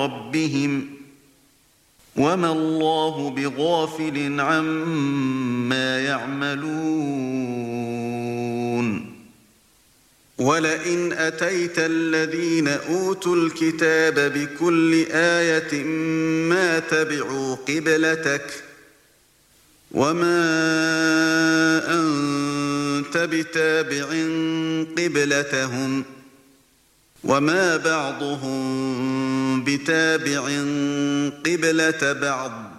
ربهم وما الله بغافل عما يعملون ولئن أتيت الذين أوتوا الكتاب بكل آية ما تبعوا قبلتك وما أنت بتابع قبلتهم وما بعضهم بتابع قبلة بعض